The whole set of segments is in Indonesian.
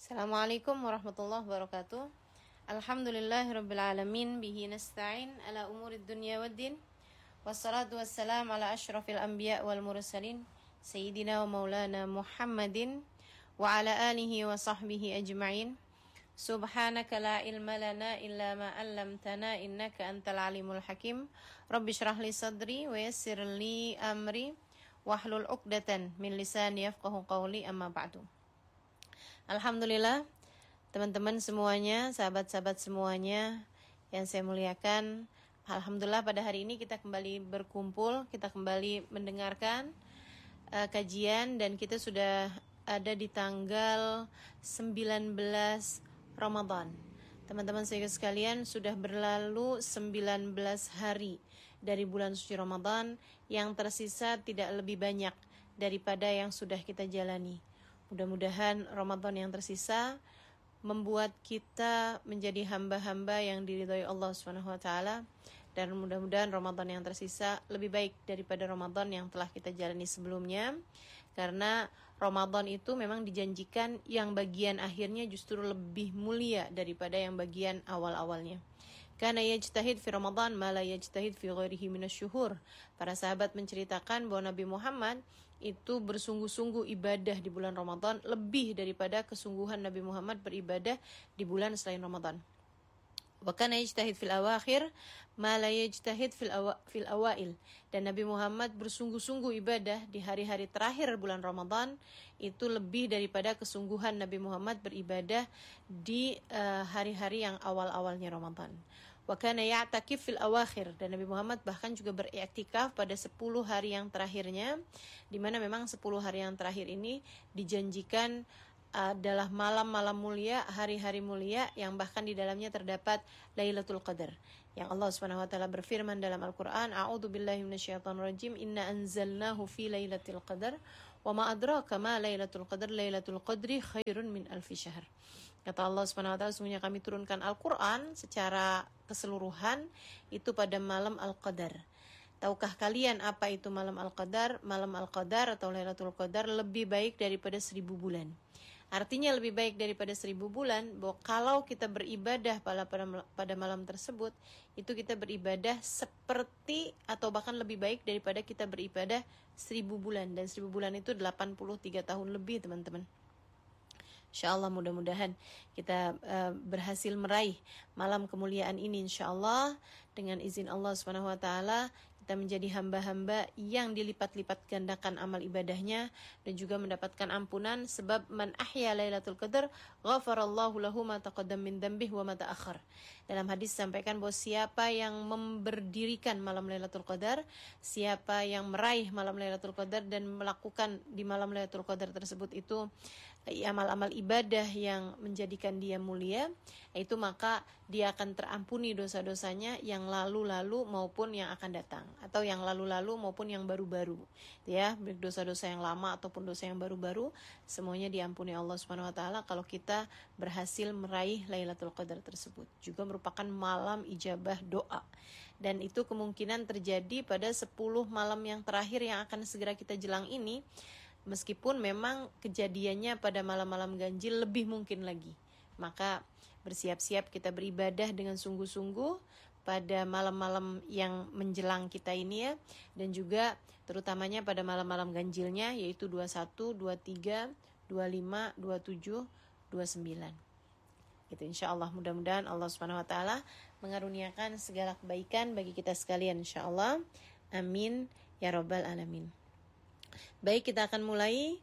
Assalamualaikum warahmatullahi wabarakatuh. Alhamdulillahirabbil alamin bihi nasta'in ala umurid dunya waddin. Wassalatu wassalamu ala asyrafil anbiya wal mursalin sayyidina wa maulana Muhammadin wa ala alihi wa sahbihi ajma'in. Subhanaka la ilma lana illa ma 'allamtana innaka antal alimul hakim. Rabbi shrah li sadri wa yassir li amri wahlul 'uqdatan min lisani yafqahu qawli, amma ba'du. Alhamdulillah, teman-teman semuanya, sahabat-sahabat semuanya yang saya muliakan. Alhamdulillah pada hari ini kita kembali berkumpul, kita kembali mendengarkan kajian, dan kita sudah ada di tanggal 19 Ramadan. Teman-teman saya sekalian, sudah berlalu 19 hari dari bulan suci Ramadan, yang tersisa tidak lebih banyak daripada yang sudah kita jalani. Mudah-mudahan Ramadan yang tersisa membuat kita menjadi hamba-hamba yang diridhoi Allah SWT, dan mudah-mudahan Ramadan yang tersisa lebih baik daripada Ramadan yang telah kita jalani sebelumnya, karena Ramadan itu memang dijanjikan yang bagian akhirnya justru lebih mulia daripada yang bagian awal-awalnya. Kana yajtahid fi Ramadan ma la yajtahid fi ghairihi minasyuhur. Para sahabat menceritakan bahwa Nabi Muhammad itu bersungguh-sungguh ibadah di bulan Ramadan lebih daripada kesungguhan Nabi Muhammad beribadah di bulan selain Ramadan. Wa kana yajtahid fil awakhir ma la yajtahid fil awail. Dan Nabi Muhammad bersungguh-sungguh ibadah di hari-hari terakhir bulan Ramadan itu lebih daripada kesungguhan Nabi Muhammad beribadah di hari-hari yang awal-awalnya Ramadan. Wa kana ya'takif fil awakhir, dan Nabi Muhammad bahkan juga beriktikaf pada 10 hari yang terakhirnya, di mana memang 10 hari yang terakhir ini dijanjikan adalah malam-malam mulia, hari-hari mulia, yang bahkan di dalamnya terdapat Lailatul Qadar. Yang Allah Subhanahu wa taala berfirman dalam Al-Qur'an, A'udzubillahi minasyaitonirrajim, Inna anzalnahu fi Lailatul Qadar, wa ma adraka ma Lailatul Qadar, Lailatul Qadri khairun min alfi syahr. Kata Allah Subhanahu wa taala, sesungguhnya kami turunkan Al-Qur'an secara keseluruhan itu pada malam Al-Qadar. Tahukah kalian apa itu malam Al-Qadar? Malam Al-Qadar atau Lailatul Qadar lebih baik daripada 1000 bulan. Artinya lebih baik daripada 1000 bulan, bahwa kalau kita beribadah pada malam tersebut, itu kita beribadah seperti atau bahkan lebih baik daripada kita beribadah 1000 bulan. Dan 1000 bulan itu 83 tahun lebih, teman-teman. InsyaAllah mudah-mudahan kita berhasil meraih malam kemuliaan ini, insyaAllah. Dengan izin Allah SWT, kita menjadi hamba-hamba yang dilipat-lipat gandakan amal ibadahnya, dan juga mendapatkan ampunan. Sebab man ahya Lailatul Qadar ghafarallahu lahu ma taqaddam min dhanbihi wa ma ta'akhkhar. Dalam hadis disampaikan bahwa siapa yang memberdirikan malam Lailatul Qadar, siapa yang meraih malam Lailatul Qadar dan melakukan di malam Lailatul Qadar tersebut itu amal-amal ibadah yang menjadikan dia mulia, itu maka dia akan terampuni dosa-dosanya yang lalu-lalu maupun yang akan datang, atau yang lalu-lalu maupun yang baru-baru, ya, baik dosa-dosa yang lama ataupun dosa yang baru-baru, semuanya diampuni Allah Subhanahu wa taala kalau kita berhasil meraih Lailatul Qadar tersebut. Juga merupakan malam ijabah doa, dan itu kemungkinan terjadi pada 10 malam yang terakhir yang akan segera kita jelang ini. Meskipun memang kejadiannya pada malam-malam ganjil lebih mungkin lagi, maka bersiap-siap kita beribadah dengan sungguh-sungguh pada malam-malam yang menjelang kita ini, ya. Dan juga terutamanya pada malam-malam ganjilnya, yaitu 21, 23, 25, 27, 29. Itu insyaallah, mudah-mudahan Allah Subhanahu wa taala mengaruniakan segala kebaikan bagi kita sekalian, insyaallah. Amin ya rabbal alamin. Baik, kita akan mulai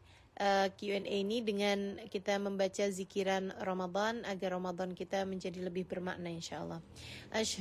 Q&A ini dengan kita membaca zikiran Ramadan agar Ramadan kita menjadi lebih bermakna, insyaallah.